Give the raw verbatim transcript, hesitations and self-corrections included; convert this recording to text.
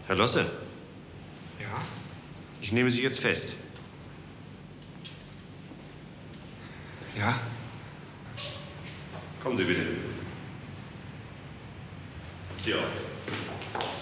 Herr Losse, Ja? ich nehme Sie jetzt fest. Ja? Kommen Sie bitte. Sie auch.